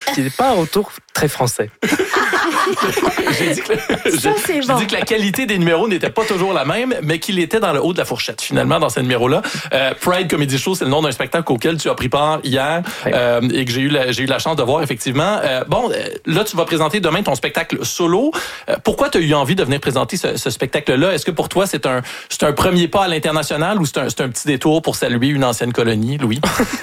qui n'est pas un retour très français. J'ai dit que la qualité des numéros n'était pas toujours la même, mais qu'il était dans le haut de la fourchette, finalement, dans ces numéros-là. Pride Comedy Show, c'est le nom d'un spectacle auquel tu as pris part hier et que j'ai eu la chance de voir, effectivement. Là, tu vas présenter demain ton spectacle solo. Pourquoi tu as eu envie de venir présenter ce spectacle-là? Est-ce que pour toi, c'est un premier pas à l'international ou c'est un petit détour pour saluer une ancienne colonie, Louis?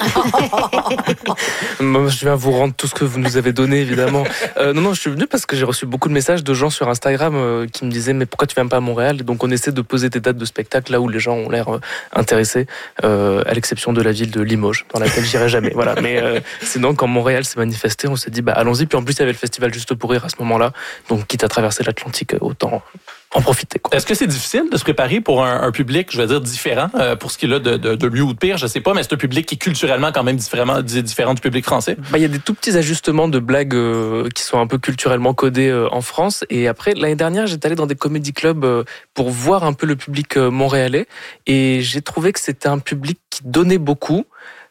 Moi, je viens vous rendre tout ce que vous nous avez donné, évidemment. Non, je suis venu parce que j'ai reçu beaucoup de messages de gens sur Instagram qui me disaient mais pourquoi tu viens pas à Montréal? Et donc on essaie de poser des dates de spectacle là où les gens ont l'air intéressés, à l'exception de la ville de Limoges, dans laquelle j'irai jamais. Voilà. Mais sinon, quand Montréal s'est manifesté, on s'est dit allons-y. Puis en plus, il y avait le festival Juste pour rire à ce moment-là. Donc quitte à traverser l'Atlantique, autant en profiter, quoi. Est-ce que c'est difficile de se préparer pour un public, je veux dire, différent, pour ce qu'il a de mieux ou de pire, je sais pas, mais c'est un public qui est culturellement quand même différent du public français? Il y a des tout petits ajustements de blagues qui sont un peu culturellement codés en France. Et après, l'année dernière, j'étais allé dans des comédie clubs pour voir un peu le public montréalais. Et j'ai trouvé que c'était un public qui donnait beaucoup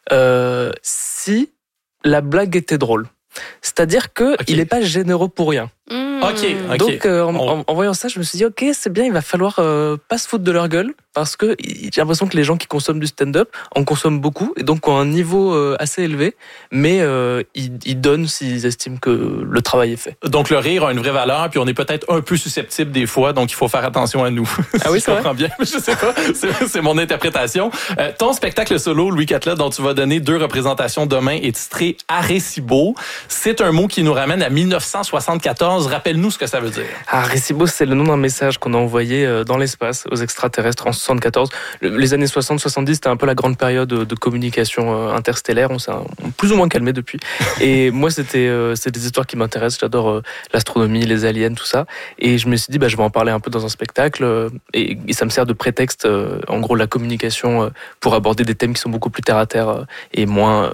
si la blague était drôle. C'est-à-dire qu'il n'est pas généreux pour rien. Okay. Donc, en voyant ça, je me suis dit, ok, c'est bien, il va falloir pas se foutre de leur gueule, parce que j'ai l'impression que les gens qui consomment du stand-up en consomment beaucoup, et donc ont un niveau assez élevé, mais ils donnent s'ils estiment que le travail est fait. Donc, le rire a une vraie valeur, puis on est peut-être un peu susceptible des fois, donc il faut faire attention à nous. Ah oui, je comprends bien, mais je sais pas, c'est mon interprétation. Ton spectacle solo, Louis Catelet, dont tu vas donner 2 représentations demain, est titré Arecibo. C'est un mot qui nous ramène à 1974. Rappelle-nous ce que ça veut dire. Arecibo, c'est le nom d'un message qu'on a envoyé dans l'espace aux extraterrestres en 74. Les années 60-70, c'était un peu la grande période de communication interstellaire. On s'est plus ou moins calmé depuis. Et moi, c'est des histoires qui m'intéressent. J'adore l'astronomie, les aliens, tout ça. Et je me suis dit, je vais en parler un peu dans un spectacle. Et ça me sert de prétexte, en gros, la communication pour aborder des thèmes qui sont beaucoup plus terre à terre et moins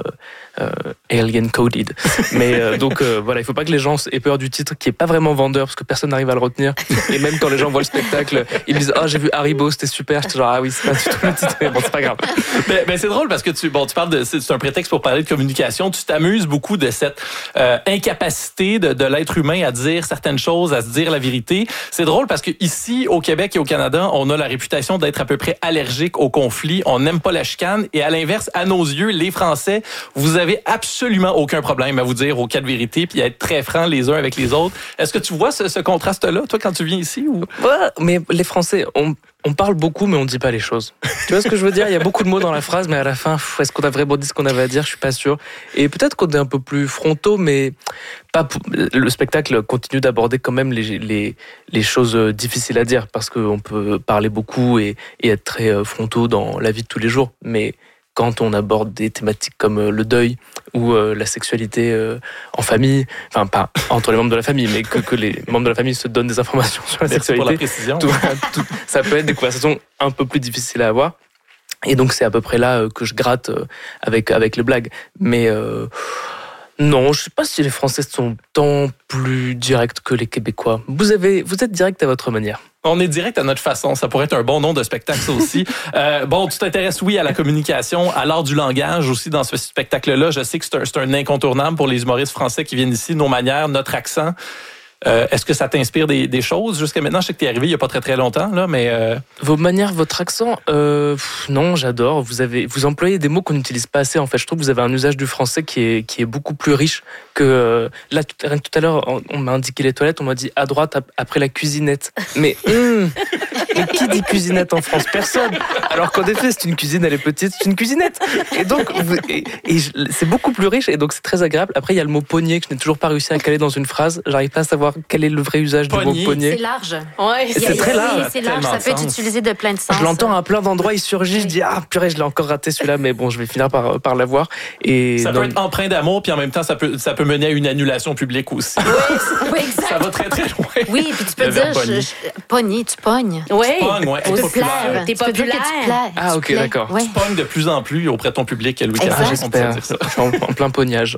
alien coded. Mais donc voilà, il faut pas que les gens aient peur du titre qui est pas vraiment vendeur parce que personne n'arrive à le retenir. Et même quand les gens voient le spectacle, ils me disent j'ai vu Haribo, c'était super. J'étais genre oui, c'est pas du tout le titre. Bon, c'est pas grave. Mais c'est drôle parce que tu parles c'est un prétexte pour parler de communication. Tu t'amuses beaucoup de cette incapacité de l'être humain à dire certaines choses, à se dire la vérité. C'est drôle parce que ici au Québec et au Canada, on a la réputation d'être à peu près allergique au conflit. On n'aime pas la chicane et à l'inverse, à nos yeux, les Français, vous avez absolument aucun problème à vous dire aux 4 vérités puis à être très francs les uns avec les autres. Est-ce que tu vois ce contraste-là, toi, quand tu viens ici? Ou... Ouais, mais les Français, on parle beaucoup, mais on ne dit pas les choses. Tu vois ce que je veux dire? Il y a beaucoup de mots dans la phrase, mais à la fin, est-ce qu'on a vraiment dit ce qu'on avait à dire? Je suis pas sûr. Et peut-être qu'on est un peu plus frontaux, mais pas. Le spectacle continue d'aborder quand même les choses difficiles à dire, parce qu'on peut parler beaucoup et être très frontaux dans la vie de tous les jours. Mais quand on aborde des thématiques comme le deuil ou la sexualité en famille, enfin pas entre les membres de la famille, mais que les membres de la famille se donnent des informations sur la sexualité. Pour la précision. Ça peut être des conversations un peu plus difficiles à avoir. Et donc c'est à peu près là que je gratte avec les blagues. Mais non, je sais pas si les Français sont tant plus directs que les Québécois. Vous êtes direct à votre manière. On est direct à notre façon. Ça pourrait être un bon nom de spectacle, ça aussi. Tu t'intéresses, oui, à la communication, à l'art du langage aussi dans ce spectacle-là. Je sais que c'est un incontournable pour les humoristes français qui viennent ici. Nos manières, notre accent. Est-ce que ça t'inspire des choses jusqu'à maintenant? Je sais que t'es arrivé il n'y a pas très très longtemps, là, mais... Vos manières, votre accent, non, j'adore. Vous employez des mots qu'on n'utilise pas assez, en fait. Je trouve que vous avez un usage du français qui est beaucoup plus riche que... Là, tout à l'heure, on m'a indiqué les toilettes, on m'a dit à droite, après la cuisinette. Mais qui dit cuisinette en France? Personne. Alors qu'en effet, c'est une cuisine, elle est petite, c'est une cuisinette. Et donc, c'est beaucoup plus riche, et donc c'est très agréable. Après, il y a le mot poignée que je n'ai toujours pas réussi à caler dans une phrase. J'arrive pas à savoir quel est le vrai usage du mot poignée. C'est large. Ouais, c'est très large. C'est large, ça peut être utilisé de plein de sens. Je l'entends à plein d'endroits, il surgit, je dis purée, je l'ai encore raté celui-là, mais bon, je vais finir par l'avoir. Et ça peut être empreint d'amour, puis en même temps, ça peut mener à une annulation publique aussi. Oui, exact. Ça va très très loin. Oui, puis tu peux dire pogner, tu pognes. Oui. Tu pognes, ouais. T'es populaire. T'es populaire. Ah, ok, d'accord. Tu pognes de plus en plus auprès de ton public, Louis Catelet. J'espère. Je suis en plein pognage.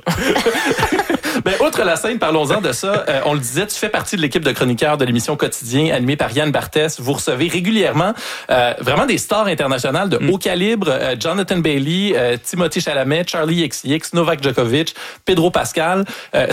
Outre la scène, parlons-en de ça. On le disait, tu fais partie de l'équipe de chroniqueurs de l'émission Quotidien animée par Yann Barthès. Vous recevez régulièrement vraiment des stars internationales de haut calibre. Jonathan Bailey, Timothée Chalamet, Charlie XCX, Novak Djokovic, Pedro Pascal.